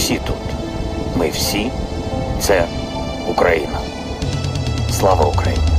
всі тут. Ми всі – це Україна. Слава Україні!